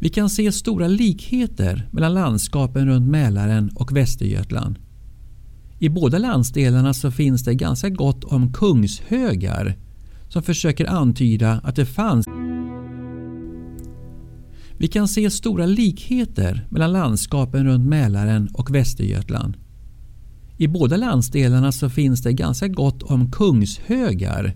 Vi kan se stora likheter mellan landskapen runt Mälaren och Västergötland. I båda landsdelarna så finns det ganska gott om kungshögar som försöker antyda att det fanns. Vi kan se stora likheter mellan landskapen runt Mälaren och Västergötland. I båda landsdelarna så finns det ganska gott om kungshögar